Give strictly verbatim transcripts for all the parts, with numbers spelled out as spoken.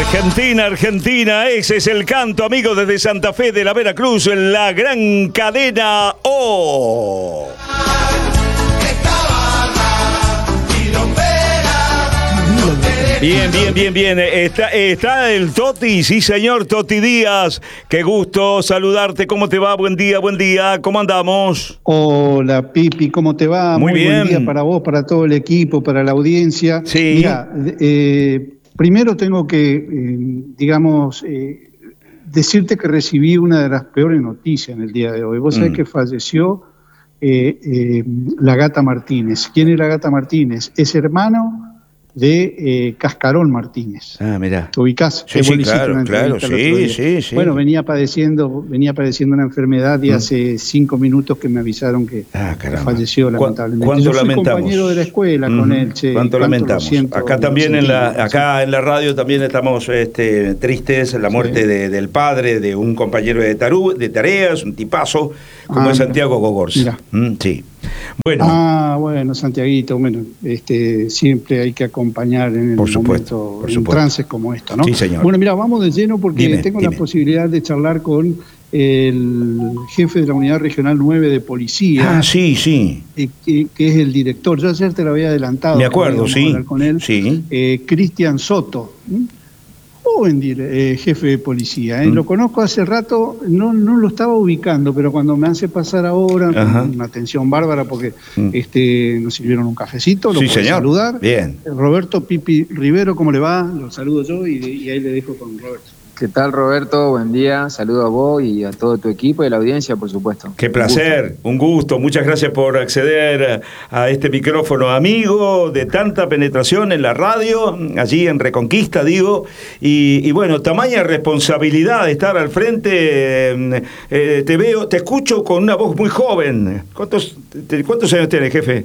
Argentina, Argentina, ese es el canto, amigo, desde Santa Fe de la Veracruz, la gran cadena O. Bien, bien, bien, bien. Está, está el Toti, sí señor, Toti Díaz. Qué gusto saludarte. ¿Cómo te va? Buen día, buen día. ¿Cómo andamos? Hola, Pipi, ¿cómo te va? Muy, Muy bien. Buen día para vos, para todo el equipo, para la audiencia. Sí. Mira, eh, primero tengo que, eh, digamos, eh, decirte que recibí una de las peores noticias en el día de hoy. Vos mm. sabés que falleció eh, eh, la Gata Martínez. ¿Quién es la Gata Martínez? Es hermano de eh, Cascarón Martínez. Ah, mirá. ¿Te ubicás? Sí, sí, claro, claro, sí, sí, sí. Bueno, venía padeciendo, venía padeciendo una enfermedad y mm. hace cinco minutos que me avisaron que ah, falleció lamentablemente. ¿Cuánto Yo soy lamentamos? compañero de la escuela mm. con él, che. ¿Cuánto lamentamos? Siento, acá también en la, acá sí. en la radio también estamos este, tristes, la muerte sí. de, del padre de un compañero de, tarú, de tareas, un tipazo, como ah, es Santiago Gogorza. Mm, sí. Bueno. Ah, bueno, Santiaguito, bueno, este, siempre hay que acompañar en el por supuesto, momento, por en supuesto. trances como esto, ¿no? Sí, señor. Bueno, mira, vamos de lleno porque dime, tengo dime. la posibilidad de charlar con el jefe de la Unidad Regional nueve de Policía. Ah, sí, sí. Eh, que, que es el director. Yo ayer te lo había adelantado. Me acuerdo, sí. Hablar con él. Sí. Eh, Cristian Soto. ¿Mm? Joven eh, jefe de policía, ¿eh? Mm. Lo conozco hace rato, no, no lo estaba ubicando, pero cuando me hace pasar ahora, una atención bárbara porque mm. este, nos sirvieron un cafecito, lo sí, puedo señor. saludar. Bien. Roberto Pipi Rivero, ¿cómo le va? Lo saludo yo y, y ahí le dejo con Roberto. ¿Qué tal, Roberto? Buen día, saludo a vos y a todo tu equipo y a la audiencia, por supuesto. Qué placer, un gusto, un gusto. Muchas gracias por acceder a este micrófono amigo de tanta penetración en la radio, allí en Reconquista, digo, y, y bueno, tamaña responsabilidad de estar al frente. Eh, te veo, te escucho con una voz muy joven. ¿Cuántos, te, cuántos años tienes, jefe?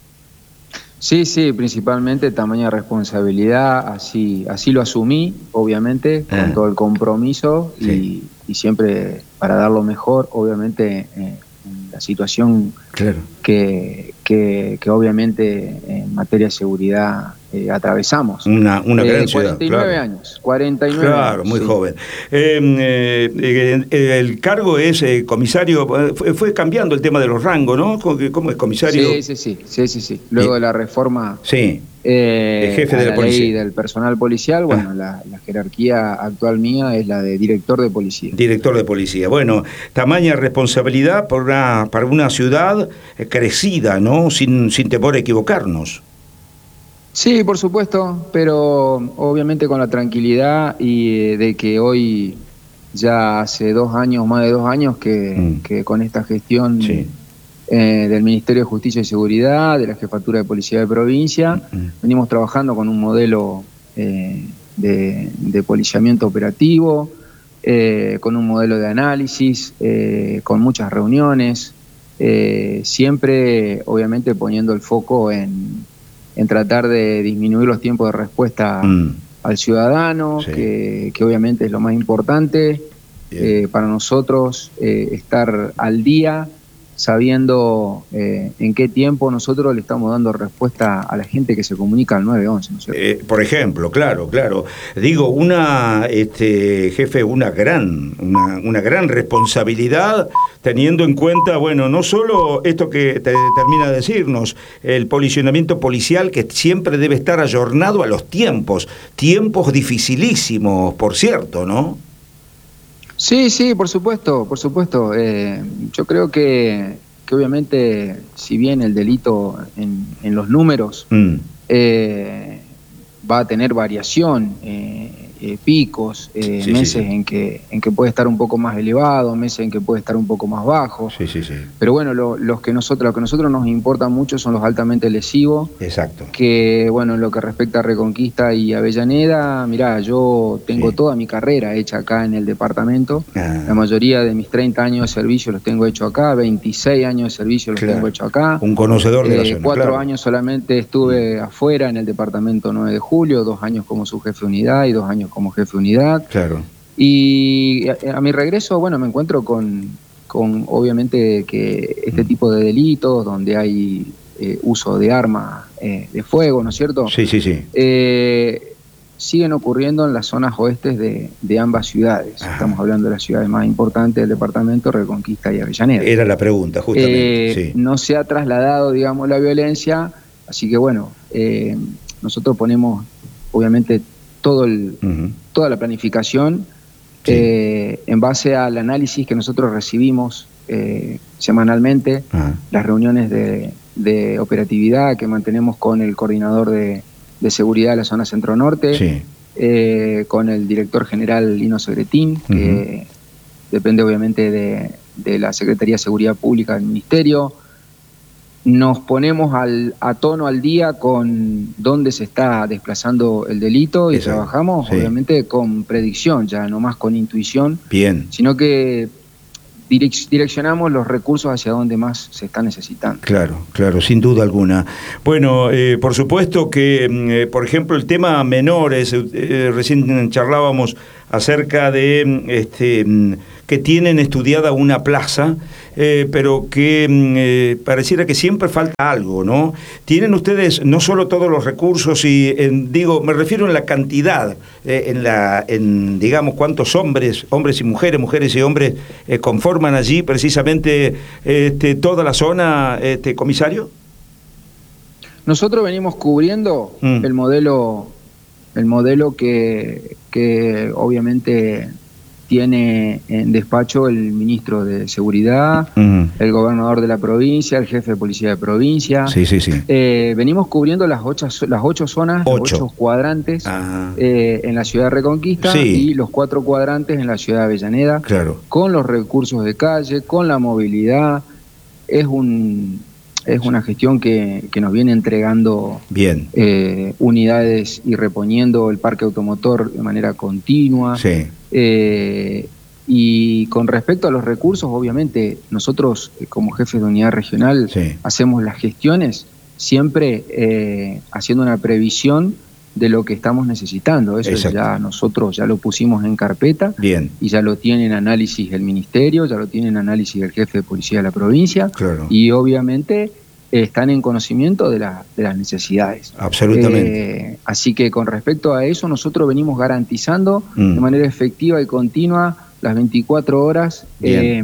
Sí, sí, principalmente tamaña responsabilidad, así así lo asumí, obviamente, con ah. todo el compromiso sí. y, y siempre para dar lo mejor, obviamente, eh, en la situación claro. que, que, que obviamente en materia de seguridad eh, atravesamos. Una, una gran eh, ciudad, cuarenta y nueve claro. años, cuarenta y nueve claro, años. muy sí. joven. Eh, eh, eh, el cargo es eh, comisario, fue, fue cambiando el tema de los rangos, ¿no? ¿Cómo es comisario? Sí, sí, sí, sí, sí, sí. Luego de la reforma sí. eh, el jefe a de la, la policía. ley del personal policial, bueno, ah. la, la jerarquía actual mía es la de director de policía. Director de policía. Bueno, tamaña responsabilidad para una, para una ciudad crecida, ¿no? Sin, sin temor a equivocarnos. Sí, por supuesto, pero obviamente con la tranquilidad y de que hoy ya hace dos años, más de dos años que, mm. que con esta gestión sí. eh, del Ministerio de Justicia y Seguridad, de la Jefatura de Policía de Provincia, mm. venimos trabajando con un modelo eh, de, de policiamiento operativo, eh, con un modelo de análisis, eh, con muchas reuniones, eh, siempre obviamente poniendo el foco en... en tratar de disminuir los tiempos de respuesta mm. al ciudadano, sí. que, que obviamente es lo más importante eh, para nosotros, eh, estar al día, sabiendo eh, en qué tiempo nosotros le estamos dando respuesta a la gente que se comunica al nueve once, ¿no es cierto? Eh, por ejemplo, claro, claro. Digo, una, este, jefe, una gran, una, una gran responsabilidad, teniendo en cuenta, bueno, no solo esto que te termina de decirnos, el posicionamiento policial que siempre debe estar ayornado a los tiempos, tiempos dificilísimos, por cierto, ¿no? Sí, sí, por supuesto, por supuesto. Eh, yo creo que, que obviamente, si bien el delito en, en los números mm. eh, va a tener variación, eh, eh, picos, eh, sí, meses sí, sí. En, que, en que puede estar un poco más elevado, meses en que puede estar un poco más bajo. Sí, sí, sí. Pero bueno, lo, los que nosotros, lo que a nosotros nos importa mucho son los altamente lesivos. Exacto. Que, bueno, en lo que respecta a Reconquista y Avellaneda, mirá, yo tengo sí. toda mi carrera hecha acá en el departamento. Ah. La mayoría de mis treinta años de servicio los tengo hecho acá, veintiséis años de servicio los claro. tengo hecho acá. Un conocedor de eh, la zona. Cuatro claro. años solamente estuve afuera en el departamento nueve de julio, dos años como subjefe de unidad y dos años como jefe de unidad. Claro. Y a, a mi regreso, bueno, me encuentro con, con obviamente que este tipo de delitos donde hay eh, uso de armas eh, de fuego, ¿no es cierto? Sí, sí, sí. Eh, siguen ocurriendo en las zonas oestes de, de ambas ciudades. Ajá. Estamos hablando de las ciudades más importantes del departamento, Reconquista y Avellaneda. Era la pregunta, justamente. Eh, sí. No se ha trasladado, digamos, la violencia, así que bueno, eh, nosotros ponemos, obviamente, todo el, uh-huh. toda la planificación sí. eh, en base al análisis que nosotros recibimos eh, semanalmente, uh-huh. las reuniones de, de operatividad que mantenemos con el coordinador de de seguridad de la zona centro-norte, sí. eh, con el director general Lino Segretín, uh-huh. que depende obviamente de, de la Secretaría de Seguridad Pública del Ministerio. Nos ponemos al, a tono al día con dónde se está desplazando el delito y Exacto. trabajamos sí. obviamente con predicción, ya no más con intuición, Bien. sino que direccionamos los recursos hacia donde más se está necesitando. Claro, claro, sin duda alguna. Bueno, eh, por supuesto que, eh, por ejemplo, el tema menores, eh, recién charlábamos acerca de este, que tienen estudiada una plaza, eh, pero que eh, pareciera que siempre falta algo, ¿no? Tienen ustedes no solo todos los recursos, y en, digo, me refiero en la cantidad, eh, en la, en digamos, cuántos hombres, hombres y mujeres, mujeres y hombres eh, conforman allí precisamente este, toda la zona, este, comisario. Nosotros venimos cubriendo mm. el modelo, el modelo que, que obviamente tiene en despacho el ministro de Seguridad, uh-huh. el gobernador de la provincia, el jefe de policía de provincia. Sí, sí, sí. Eh, venimos cubriendo las ocho, las ocho zonas, ocho. los ocho cuadrantes uh-huh. eh, en la ciudad de Reconquista sí. y los cuatro cuadrantes en la ciudad de Avellaneda, claro. con los recursos de calle, con la movilidad. Es un... Es una gestión que, que nos viene entregando Bien. Eh, unidades y reponiendo el parque automotor de manera continua. Sí. Eh, y con respecto a los recursos, obviamente, nosotros como jefes de unidad regional sí. hacemos las gestiones siempre eh, haciendo una previsión de lo que estamos necesitando. Eso Exacto. ya nosotros ya lo pusimos en carpeta. Bien. Y ya lo tiene en análisis el ministerio, ya lo tiene en análisis el jefe de policía de la provincia. Claro. Y obviamente eh, están en conocimiento de, la, de las necesidades. Absolutamente. Eh, así que con respecto a eso, nosotros venimos garantizando mm. de manera efectiva y continua las veinticuatro horas eh,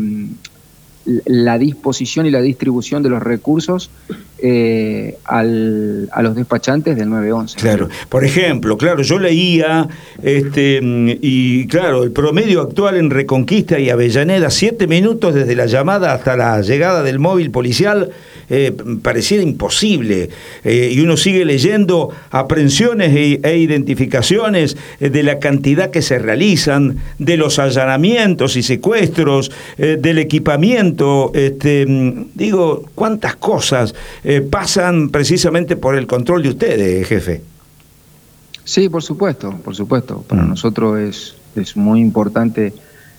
la disposición y la distribución de los recursos eh, al, a los despachantes del nueve once. Claro, por ejemplo, claro, yo leía, este, y claro, el promedio actual en Reconquista y Avellaneda, siete minutos desde la llamada hasta la llegada del móvil policial, eh, pareciera imposible, eh, y uno sigue leyendo aprehensiones e, e identificaciones eh, de la cantidad que se realizan, de los allanamientos y secuestros, eh, del equipamiento, este, digo, cuántas cosas eh, pasan precisamente por el control de ustedes, jefe. Sí, por supuesto, por supuesto. Para mm. nosotros es, es muy importante,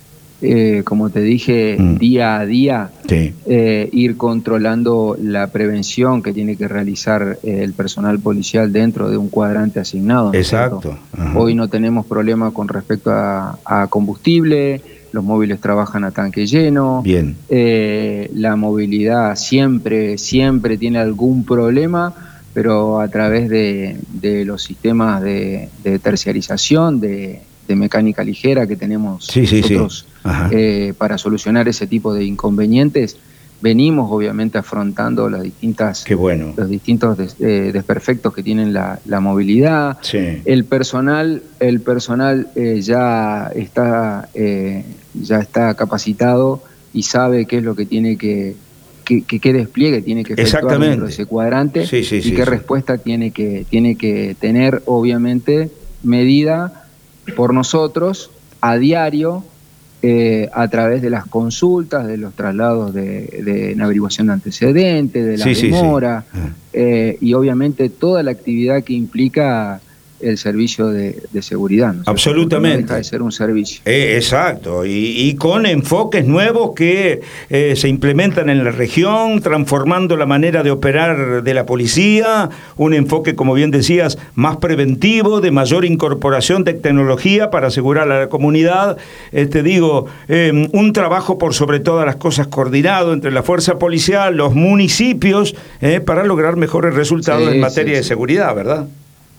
eh, como te dije, mm. día a día, sí. eh, ir controlando la prevención que tiene que realizar eh, el personal policial dentro de un cuadrante asignado, ¿no? Exacto. Hoy no tenemos problema con respecto a, a combustible, los móviles trabajan a tanque lleno. Bien. Eh, la movilidad siempre, siempre tiene algún problema, pero a través de, de los sistemas de, de terciarización, de, de mecánica ligera que tenemos sí, sí, nosotros sí. Eh, para solucionar ese tipo de inconvenientes, venimos obviamente afrontando las distintas, Qué bueno. los distintos des, eh, desperfectos que tienen la, la movilidad. Sí. El personal, el personal eh, ya está, eh, ya está capacitado y sabe qué es lo que tiene que, qué, qué despliegue tiene que efectuar dentro de ese cuadrante sí, sí, y sí, qué sí. respuesta tiene que, tiene que tener, obviamente, medida por nosotros a diario. Eh, a través de las consultas, de los traslados de, de en averiguación de antecedentes, de la sí, demora, sí, sí. Eh, y obviamente toda la actividad que implica el servicio de, de seguridad, ¿no? Absolutamente. No deja de ser un servicio. Eh, exacto, y, y con enfoques nuevos que eh, se implementan en la región, transformando la manera de operar de la policía, un enfoque, como bien decías, más preventivo, de mayor incorporación de tecnología para asegurar a la comunidad. Eh, te digo, eh, un trabajo por sobre todas las cosas coordinado entre la fuerza policial, los municipios, eh, para lograr mejores resultados sí, en materia sí, de sí. seguridad, ¿verdad?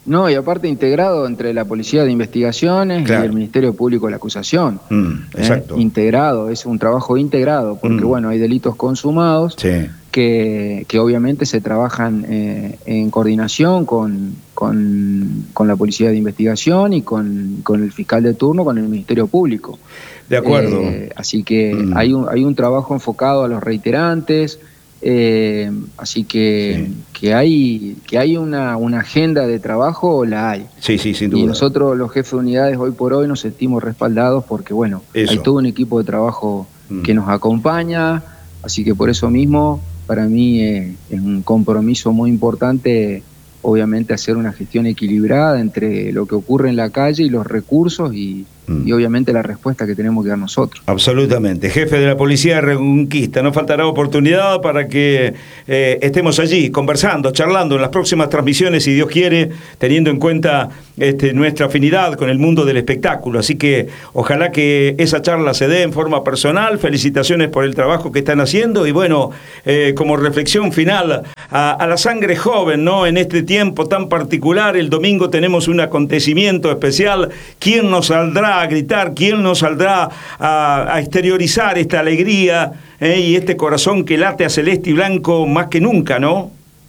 No, y aparte integrado entre la Policía de Investigaciones claro. y el Ministerio Público de la Acusación. Mm, exacto. Eh, integrado, es un trabajo integrado, porque mm. bueno, hay delitos consumados sí. que, que obviamente se trabajan eh, en coordinación con, con, con la Policía de Investigación y con, con el fiscal de turno, con el Ministerio Público. De acuerdo. Eh, así que mm. hay, un, hay un trabajo enfocado a los reiterantes. Eh, así que, sí. que hay que hay una, una agenda de trabajo, la hay. Sí, sí, sin duda. Y nosotros, los jefes de unidades, hoy por hoy nos sentimos respaldados porque, bueno, eso. Hay todo un equipo de trabajo mm. que nos acompaña, así que por eso mismo, para mí eh, es un compromiso muy importante, obviamente, hacer una gestión equilibrada entre lo que ocurre en la calle y los recursos y, mm. y obviamente la respuesta que tenemos que dar nosotros. Absolutamente. Jefe de la Policía de Reconquista, no faltará oportunidad para que eh, estemos allí conversando, charlando en las próximas transmisiones, si Dios quiere, teniendo en cuenta este, nuestra afinidad con el mundo del espectáculo. Así que ojalá que esa charla se dé en forma personal. Felicitaciones por el trabajo que están haciendo y bueno, eh, como reflexión final a, a la sangre joven, ¿no? En este tiempo tan particular, el domingo tenemos un acontecimiento especial. ¿Quién nos saldrá a gritar? ¿Quién nos saldrá a, a exteriorizar esta alegría eh, y este corazón que late a celeste y blanco más que nunca, ¿no?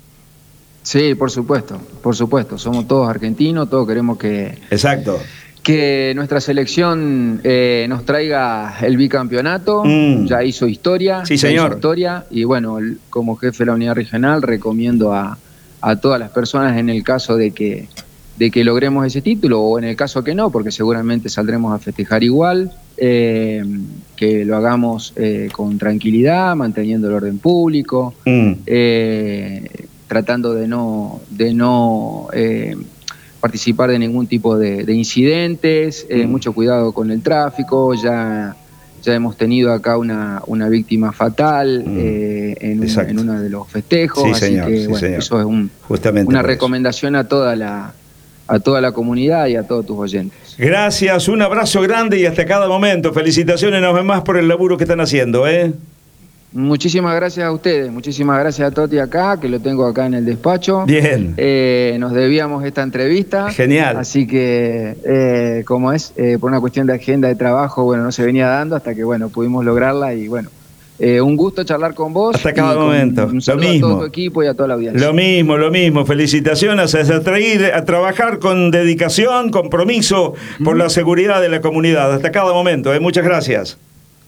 Sí, por supuesto, por supuesto. Somos todos argentinos, todos queremos que... Exacto. Que nuestra selección eh, nos traiga el bicampeonato, mm. ya hizo historia. Sí, señor. Hizo historia y bueno, como jefe de la unidad regional recomiendo a, a todas las personas en el caso de que, de que logremos ese título o en el caso que no, porque seguramente saldremos a festejar igual, eh, que lo hagamos eh, con tranquilidad, manteniendo el orden público, mm. eh, tratando de no... De no eh, participar de ningún tipo de, de incidentes, eh, mm. mucho cuidado con el tráfico, ya, ya hemos tenido acá una, una víctima fatal mm. eh, en, un, en uno de los festejos, sí, así señor, que sí, bueno, señor. Eso es un, Justamente una recomendación a toda la a toda la comunidad y a todos tus oyentes. Gracias, un abrazo grande y hasta cada momento. Felicitaciones una vez más por el laburo que están haciendo, ¿eh? Muchísimas gracias a ustedes, muchísimas gracias a Toti acá, que lo tengo acá en el despacho. Bien. Eh, nos debíamos esta entrevista. Genial. Así que, eh, como es, eh, por una cuestión de agenda de trabajo, bueno, no se venía dando hasta que, bueno, pudimos lograrla y, bueno, eh, un gusto charlar con vos. Hasta cada momento. Un saludo lo mismo. a todo tu equipo y a toda la audiencia. Lo mismo, lo mismo. Felicitaciones a, a, a trabajar con dedicación, compromiso mm. por la seguridad de la comunidad. Hasta cada momento. Eh. Muchas gracias.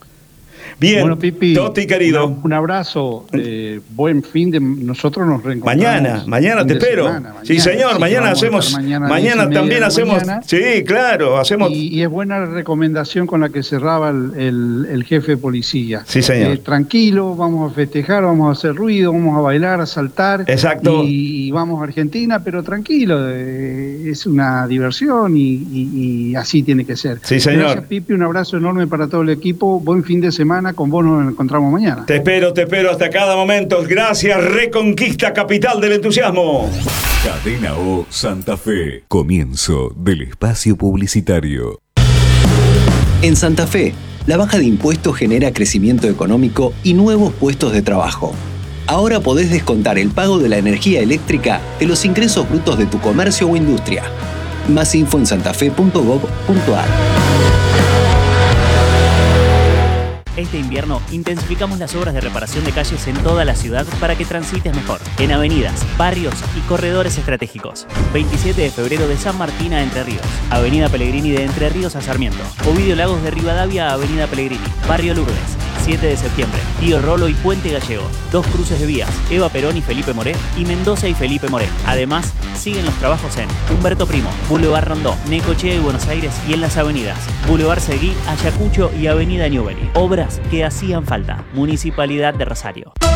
Bien, bueno, Pipi, Toti querido. Un, un abrazo, eh, buen fin de... Nosotros nos reencontramos. Mañana, mañana te espero. Semana, mañana, sí, señor, sí, mañana hacemos... Mañana, mañana también hacemos... Mañana. Sí, claro, hacemos... Y, y es buena la recomendación con la que cerraba el, el, el jefe de policía. Sí, señor. Eh, tranquilo, vamos a festejar, vamos a hacer ruido, vamos a bailar, a saltar. Exacto. Y, y vamos a Argentina, pero tranquilo, eh, es una diversión y, y, y así tiene que ser. Sí, señor. Gracias, Pipi, un abrazo enorme para todo el equipo. Buen fin de semana. Con vos nos encontramos mañana. Te espero, te espero hasta cada momento. Gracias, Reconquista, capital del entusiasmo. Cadena O Santa Fe. Comienzo del espacio publicitario. En Santa Fe, la baja de impuestos genera crecimiento económico y nuevos puestos de trabajo. Ahora podés descontar el pago de la energía eléctrica de los ingresos brutos de tu comercio o industria. Más info en santafe punto gob punto ar. Este invierno intensificamos las obras de reparación de calles en toda la ciudad para que transites mejor. En avenidas, barrios y corredores estratégicos. veintisiete de febrero de San Martín a Entre Ríos. Avenida Pellegrini de Entre Ríos a Sarmiento. Ovidio Lagos de Rivadavia a Avenida Pellegrini. Barrio Lourdes. siete de septiembre. Tío Rolo y Puente Gallego. Dos cruces de vías. Eva Perón y Felipe Moré. Y Mendoza y Felipe Moré. Además, siguen los trabajos en Humberto Primo, Boulevard Rondó, Necochea y Buenos Aires y en las avenidas Boulevard Seguí, Ayacucho y Avenida Newbery. Obras que hacían falta. Municipalidad de Rosario.